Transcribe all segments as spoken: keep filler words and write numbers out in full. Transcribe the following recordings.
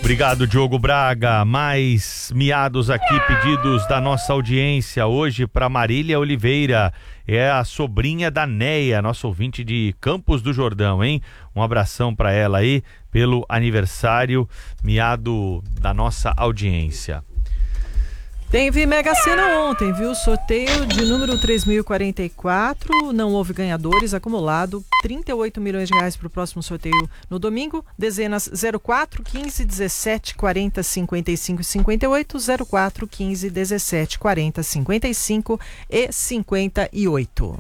Obrigado, Diogo Braga. Mais miados aqui, pedidos da nossa audiência hoje para Marília Oliveira. É a sobrinha da Neia, nossa ouvinte de Campos do Jordão, hein? Um abração para ela aí pelo aniversário miado da nossa audiência. Teve Mega Sena ontem, viu? Sorteio de número três mil e quarenta e quatro, não houve ganhadores, acumulado trinta e oito milhões de reais para o próximo sorteio no domingo. Dezenas zero quatro, quinze, dezessete, quarenta, cinquenta e cinco e cinquenta e oito, zero quatro, quinze, dezessete, quarenta, cinquenta e cinco e cinquenta e oito.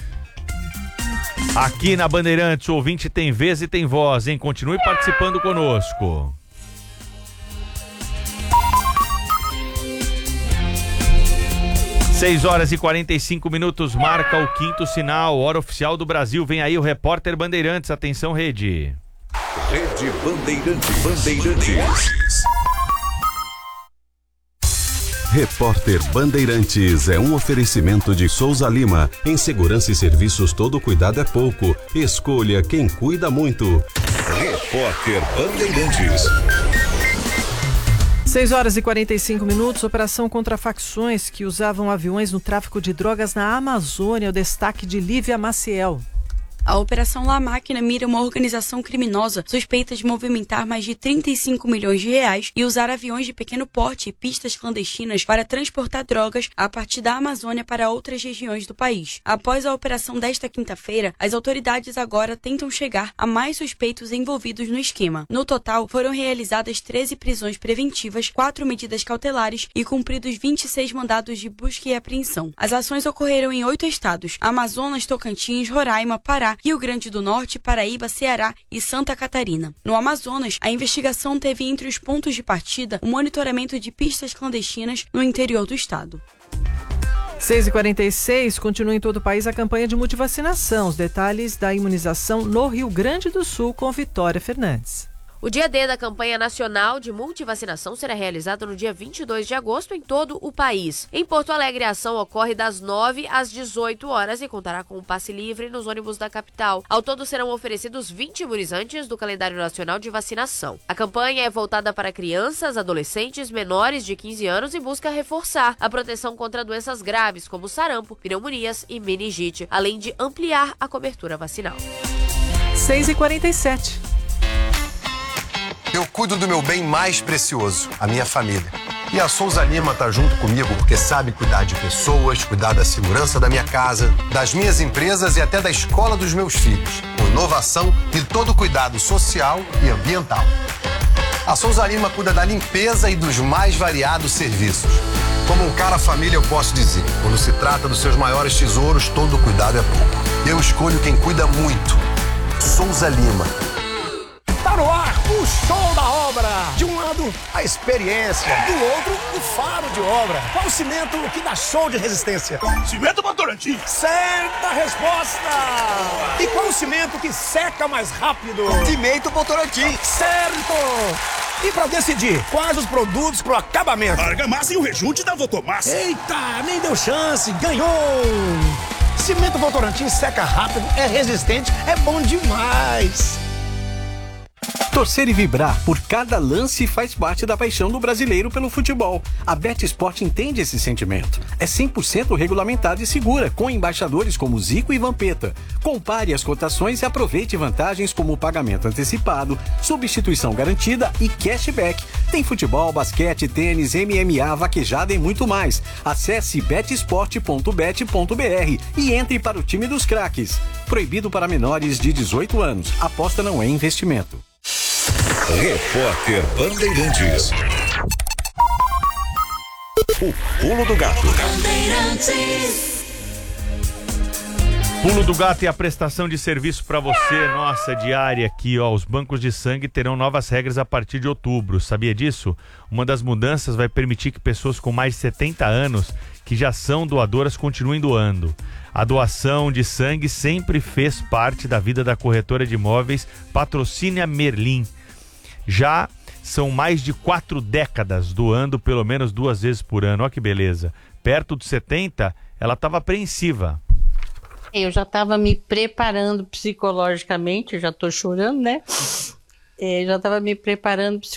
Aqui na Bandeirantes, o ouvinte tem vez e tem voz, hein? Continue participando conosco. seis horas e quarenta e cinco minutos, marca o quinto sinal, hora oficial do Brasil. Vem aí o repórter Bandeirantes. Atenção, Rede. Rede Bandeirantes. Bandeirantes. Repórter Bandeirantes é um oferecimento de Souza Lima. Em segurança e serviços, todo cuidado é pouco. Escolha quem cuida muito. Repórter Bandeirantes. seis horas e quarenta e cinco minutos, operação contra facções que usavam aviões no tráfico de drogas na Amazônia, o destaque de Lívia Maciel. A Operação La Máquina mira uma organização criminosa suspeita de movimentar mais de trinta e cinco milhões de reais e usar aviões de pequeno porte e pistas clandestinas para transportar drogas a partir da Amazônia para outras regiões do país. Após a operação desta quinta-feira, as autoridades agora tentam chegar a mais suspeitos envolvidos no esquema. No total, foram realizadas treze prisões preventivas, quatro medidas cautelares e cumpridos vinte e seis mandados de busca e apreensão. As ações ocorreram em oito estados: Amazonas, Tocantins, Roraima, Pará, Rio Grande do Norte, Paraíba, Ceará e Santa Catarina. No Amazonas, a investigação teve entre os pontos de partida o monitoramento de pistas clandestinas no interior do estado. seis e quarenta e seis, continua em todo o país a campanha de multivacinação. Os detalhes da imunização no Rio Grande do Sul com Vitória Fernandes. O dia D da campanha nacional de multivacinação será realizado no dia vinte e dois de agosto em todo o país. Em Porto Alegre, a ação ocorre das nove às dezoito horas e contará com um passe livre nos ônibus da capital. Ao todo serão oferecidos vinte imunizantes do calendário nacional de vacinação. A campanha é voltada para crianças, adolescentes, menores de quinze anos e busca reforçar a proteção contra doenças graves como sarampo, pneumonias e meningite, além de ampliar a cobertura vacinal. seis e quarenta e sete. Eu cuido do meu bem mais precioso, a minha família. E a Souza Lima tá junto comigo porque sabe cuidar de pessoas, cuidar da segurança da minha casa, das minhas empresas e até da escola dos meus filhos, com inovação e todo cuidado social e ambiental. A Souza Lima cuida da limpeza e dos mais variados serviços. Como um cara família, eu posso dizer, quando se trata dos seus maiores tesouros, todo cuidado é pouco. Eu escolho quem cuida muito. Souza Lima. Tá no ar o show da obra. De um lado, a experiência. Do outro, o faro de obra. Qual o cimento que dá show de resistência? Cimento Votorantim. Certa resposta. E qual o cimento que seca mais rápido? Cimento Votorantim. Certo. E pra decidir quais os produtos pro acabamento? Argamassa e o rejunte da Votomassa. Eita, nem deu chance. Ganhou. Cimento Votorantim seca rápido, é resistente, é bom demais. Torcer e vibrar por cada lance faz parte da paixão do brasileiro pelo futebol. A BetSport entende esse sentimento. É cem por cento regulamentada e segura, com embaixadores como Zico e Vampeta. Compare as cotações e aproveite vantagens como pagamento antecipado, substituição garantida e cashback. Tem futebol, basquete, tênis, M M A, vaquejada e muito mais. Acesse bet sport ponto bet ponto b r e entre para o time dos craques. Proibido para menores de dezoito anos. Aposta não é investimento. Repórter Bandeirantes. O Pulo do Gato. Pulo do Gato é a prestação de serviço para você, nossa, diária aqui, ó. Os bancos de sangue terão novas regras a partir de outubro. Sabia disso? Uma das mudanças vai permitir que pessoas com mais de setenta anos que já são doadoras continuem doando. A doação de sangue sempre fez parte da vida da corretora de imóveis Patrocínio Merlin. Já são mais de quatro décadas doando pelo menos duas vezes por ano. Olha que beleza. Perto dos setenta, ela estava apreensiva. Eu já estava me preparando psicologicamente, eu já estou chorando, né? É, já estava me preparando